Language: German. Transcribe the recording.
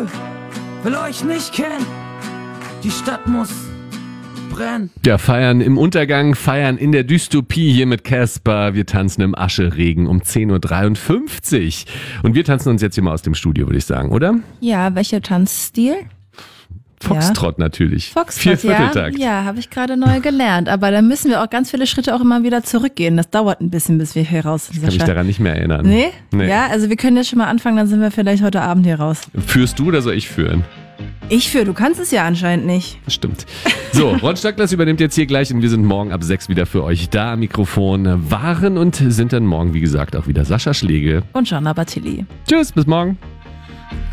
will euch nicht kennen. Die Stadt muss brennen. Ja, feiern im Untergang, feiern in der Dystopie hier mit Casper. Wir tanzen im Ascheregen um 10.53 Uhr. Und wir tanzen uns jetzt hier mal aus dem Studio, würde ich sagen, oder? Ja, welcher Tanzstil? Foxtrott natürlich. Foxtrott, Viervierteltakt. Ja, habe ich gerade neu gelernt. Aber da müssen wir auch ganz viele Schritte auch immer wieder zurückgehen. Das dauert ein bisschen, bis wir hier raus sind. Ich kann mich daran nicht mehr erinnern. Nee? Ja, also wir können jetzt schon mal anfangen, dann sind wir vielleicht heute Abend hier raus. Führst du oder soll ich führen? Ich führe, du kannst es ja anscheinend nicht. Stimmt. So, Ron Stöckler übernimmt jetzt hier gleich und wir sind morgen ab 6 wieder für euch da am Mikrofon. Waren und sind dann morgen, wie gesagt, auch wieder Sascha Schlegel. Und Jana Bartilli. Tschüss, bis morgen.